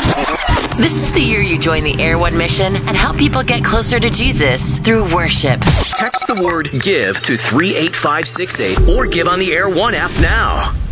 This is the year you join the Air One mission and help people get closer to Jesus through worship. Text the word GIVE to 38568 or give on the Air One app now.